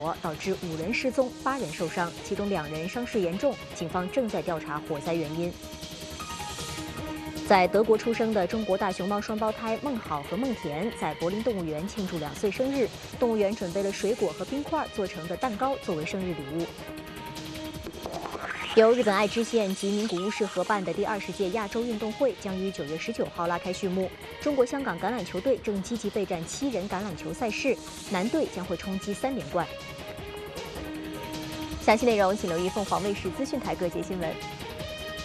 导致5人失踪，8人受伤，其中2人伤势严重，警方正在调查火灾原因。在德国出生的中国大熊猫双胞胎孟好和孟田在柏林动物园庆祝2岁生日，动物园准备了水果和冰块做成的蛋糕作为生日礼物。由日本爱知县及名古屋市合办的第20届亚洲运动会将于9月19号拉开序幕。中国香港橄榄球队正积极备战7人橄榄球赛事，男队将会冲击3连冠。详细内容请留意凤凰卫视资讯台各界新闻。